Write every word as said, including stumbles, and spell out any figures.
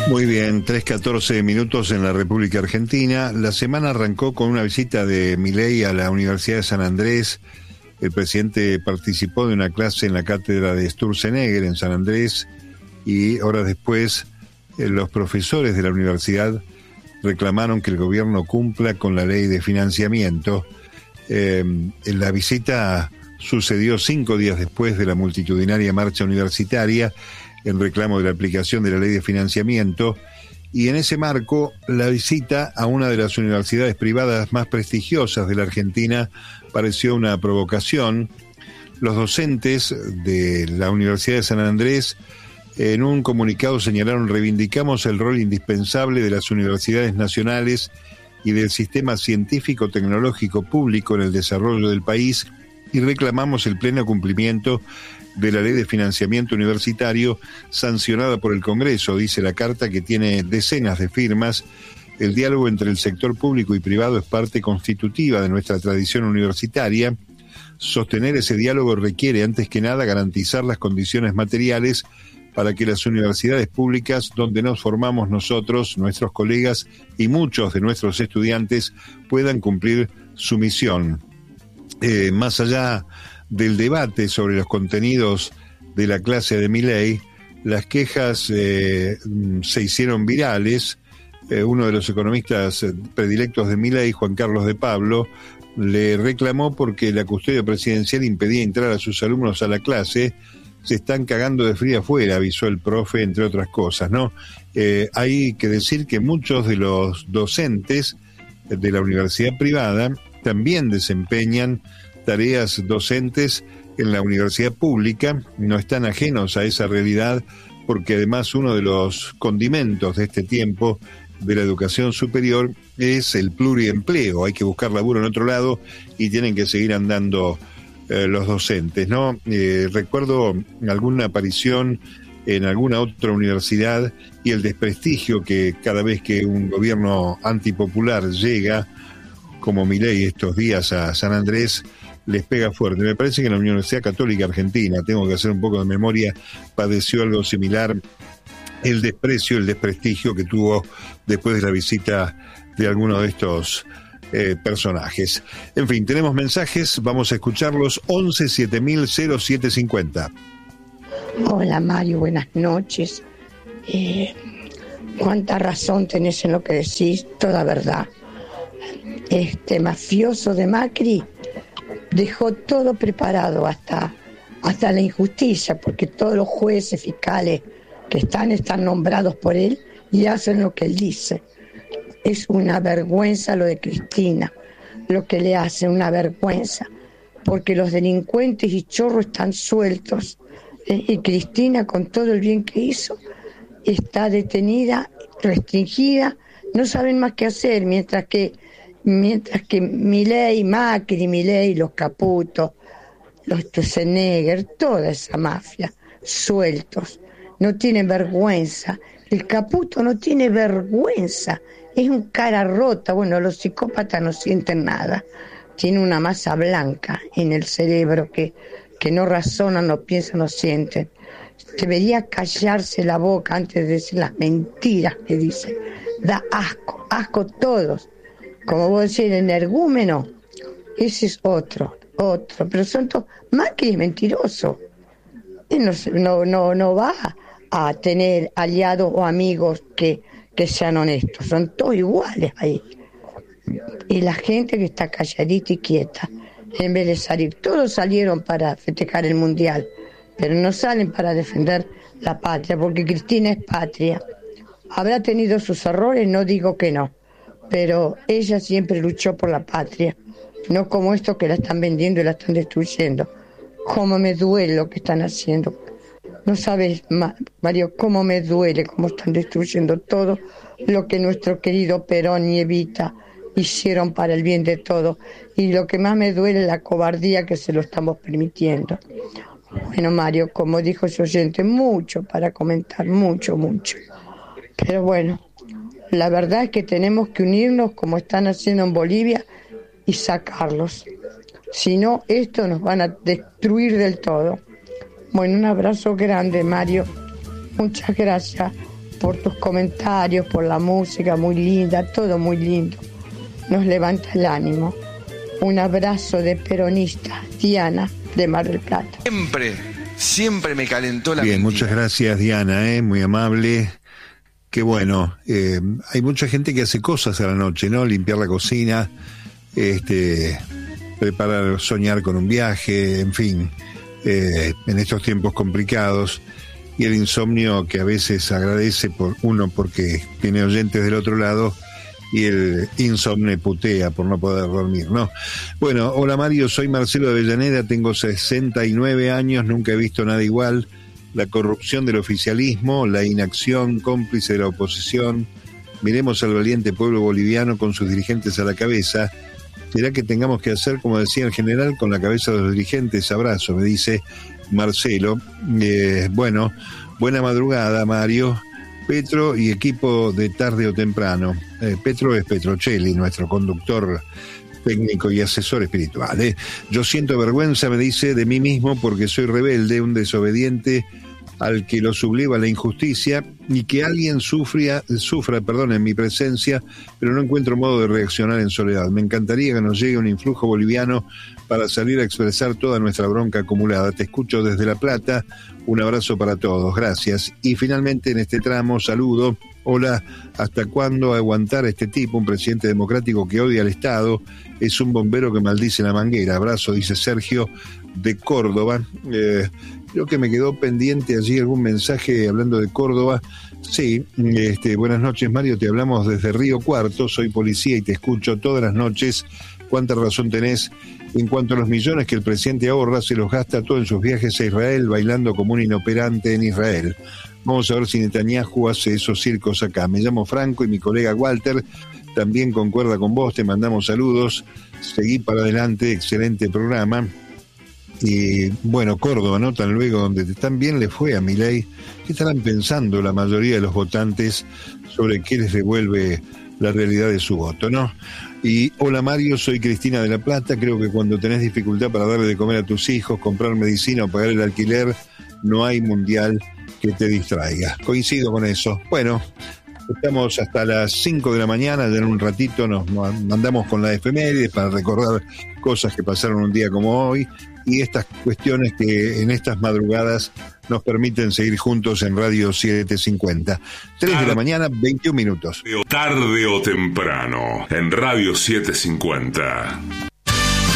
Muy bien, tres catorce minutos en la República Argentina. La semana arrancó con una visita de Milei a la Universidad de San Andrés. El presidente participó de una clase en la cátedra de Sturzenegger en San Andrés y horas después eh, los profesores de la universidad reclamaron que el gobierno cumpla con la ley de financiamiento. Eh, la visita sucedió cinco días después de la multitudinaria marcha universitaria en reclamo de la aplicación de la ley de financiamiento, y en ese marco la visita a una de las universidades privadas más prestigiosas de la Argentina pareció una provocación. Los docentes de la Universidad de San Andrés en un comunicado señalaron: reivindicamos el rol indispensable de las universidades nacionales y del sistema científico-tecnológico público en el desarrollo del país y reclamamos el pleno cumplimiento de la ley de financiamiento universitario sancionada por el Congreso, dice la carta, que tiene decenas de firmas. El diálogo entre el sector público y privado es parte constitutiva de nuestra tradición universitaria. Sostener ese diálogo requiere, antes que nada, garantizar las condiciones materiales para que las universidades públicas, donde nos formamos nosotros, nuestros colegas y muchos de nuestros estudiantes, puedan cumplir su misión. Eh, más allá del debate sobre los contenidos de la clase de Milei, las quejas eh, se hicieron virales. Eh, uno de los economistas predilectos de Milei, Juan Carlos de Pablo, le reclamó porque la custodia presidencial impedía entrar a sus alumnos a la clase. Se están cagando de frío afuera, avisó el profe, entre otras cosas, ¿no? Eh, hay que decir que muchos de los docentes de la universidad privada también desempeñan tareas docentes en la universidad pública, no están ajenos a esa realidad, porque además uno de los condimentos de este tiempo de la educación superior es el pluriempleo. Hay que buscar laburo en otro lado y tienen que seguir andando eh, los docentes, ¿no? Eh, recuerdo alguna aparición en alguna otra universidad y el desprestigio que cada vez que un gobierno antipopular llega, como Milei estos días a San Andrés, les pega fuerte. Me parece que la Universidad Católica Argentina, tengo que hacer un poco de memoria, padeció algo similar, el desprecio, el desprestigio que tuvo después de la visita de alguno de estos eh, personajes. En fin, tenemos mensajes, vamos a escucharlos. Once siete mil cero siete cincuenta. Hola Mario, buenas noches. Eh, cuánta razón tenés en lo que decís, toda verdad. Este mafioso de Macri dejó todo preparado hasta, hasta la injusticia, porque todos los jueces, fiscales que están, están nombrados por él y hacen lo que él dice. Es una vergüenza lo de Cristina, lo que le hace, una vergüenza, porque los delincuentes y chorros están sueltos, eh, y Cristina, con todo el bien que hizo, está detenida, restringida, no saben más qué hacer, mientras que Mientras que Milei, Macri, Milei, los Caputo, los Sturzenegger, toda esa mafia, sueltos, no tienen vergüenza. El Caputo no tiene vergüenza, es un cara rota. Bueno, los psicópatas no sienten nada, tiene una masa blanca en el cerebro que, que no razonan, no piensan, no sienten. Debería callarse la boca antes de decir las mentiras que dice. Da asco, asco todos. Como vos decís, el energúmeno, ese es otro, otro, pero son todos, Macri es mentiroso, él no, no, no, no va a tener aliados o amigos que, que sean honestos, son todos iguales ahí, y la gente que está calladita y quieta, en vez de salir, todos salieron para festejar el mundial, pero no salen para defender la patria, porque Cristina es patria, habrá tenido sus errores, no digo que no, pero ella siempre luchó por la patria, no como estos que la están vendiendo y la están destruyendo. Cómo me duele lo que están haciendo. No sabes, Mario, cómo me duele cómo están destruyendo todo lo que nuestro querido Perón y Evita hicieron para el bien de todos. Y lo que más me duele es la cobardía que se lo estamos permitiendo. Bueno, Mario, como dijo su oyente, mucho para comentar, mucho, mucho. Pero bueno, la verdad es que tenemos que unirnos como están haciendo en Bolivia y sacarlos. Si no, esto nos van a destruir del todo. Bueno, un abrazo grande, Mario. Muchas gracias por tus comentarios, por la música muy linda, todo muy lindo. Nos levanta el ánimo. Un abrazo de peronista, Diana, de Mar del Plata. Siempre, siempre me calentó la Bien, mentira. muchas gracias, Diana, ¿eh? Muy amable. Qué bueno. Eh, hay mucha gente que hace cosas a la noche, ¿no? Limpiar la cocina, este, preparar, soñar con un viaje, en fin, eh, en estos tiempos complicados. Y el insomnio que a veces agradece por uno porque tiene oyentes del otro lado, y el insomne putea por no poder dormir, ¿no? Bueno, hola Mario, soy Marcelo de Avellaneda, tengo sesenta y nueve años, nunca he visto nada igual. La corrupción del oficialismo, la inacción cómplice de la oposición. Miremos al valiente pueblo boliviano con sus dirigentes a la cabeza. ¿Será que tengamos que hacer, como decía el general, con la cabeza de los dirigentes? Abrazo, me dice Marcelo. Eh, bueno, buena madrugada, Mario. Petro y equipo de tarde o temprano. Eh, Petro es Petrocelli, nuestro conductor técnico y asesor espiritual. ¿eh? Yo siento vergüenza, me dice, de mí mismo porque soy rebelde, un desobediente al que lo subleva la injusticia y que alguien sufra, sufra perdón, en mi presencia, pero no encuentro modo de reaccionar en soledad. Me encantaría que nos llegue un influjo boliviano para salir a expresar toda nuestra bronca acumulada. Te escucho desde La Plata. Un abrazo para todos, gracias. Y finalmente en este tramo, saludo. Hola, ¿hasta cuándo aguantar a este tipo, un presidente democrático que odia al Estado? Es un bombero que maldice la manguera. Abrazo, dice Sergio de Córdoba. Eh, creo que me quedó pendiente allí algún mensaje hablando de Córdoba. Sí, este, buenas noches Mario, te hablamos desde Río Cuarto, soy policía y te escucho todas las noches. Cuánta razón tenés. En cuanto a los millones que el presidente ahorra, se los gasta todo en sus viajes a Israel, bailando como un inoperante en Israel. Vamos a ver si Netanyahu hace esos circos acá. Me llamo Franco y mi colega Walter también concuerda con vos, te mandamos saludos. Seguí para adelante, excelente programa. Y bueno, Córdoba, ¿no? Tan luego donde tan bien le fue a Milei. ¿Qué estarán pensando la mayoría de los votantes sobre qué les devuelve la realidad de su voto, ¿no? Y hola Mario, soy Cristina de La Plata. Creo que cuando tenés dificultad para darle de comer a tus hijos, comprar medicina o pagar el alquiler, no hay mundial que te distraiga. Coincido con eso. Bueno, estamos hasta las cinco de la mañana, ya en un ratito nos mandamos con la efemérides para recordar cosas que pasaron un día como hoy y estas cuestiones que en estas madrugadas nos permiten seguir juntos en Radio setecientos cincuenta. tres de la mañana, veintiún minutos. Tarde o temprano, en Radio setecientos cincuenta.